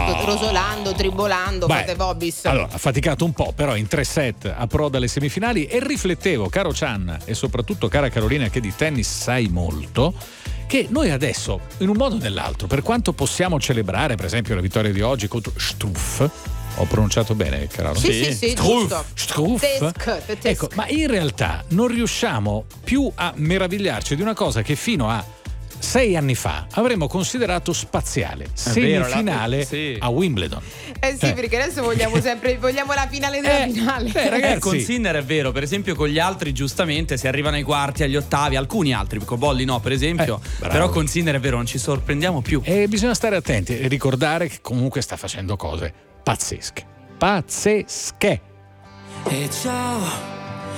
fatto rosolando, tribolando, fate vobis. Allora, ha faticato un po', però in 3 set approda alle semifinali e riflettevo, caro Chan e soprattutto cara Carolina, che di tennis sai molto, che noi adesso, in un modo o nell'altro, per quanto possiamo celebrare per esempio la vittoria di oggi contro Struff, ho pronunciato bene, Carolo? Sì, Struff. Ecco, ma in realtà non riusciamo più a meravigliarci di una cosa che fino a 6 anni fa avremmo considerato spaziale, semifinale a Wimbledon. Sì, perché adesso vogliamo la finale della finale. Ragazzi, con Sinner è vero, per esempio con gli altri giustamente si arrivano ai quarti, agli ottavi, alcuni altri, con Bolli no per esempio, però con Sinner è vero, non ci sorprendiamo più. E bisogna stare attenti e ricordare che comunque sta facendo cose pazzesche. E ciao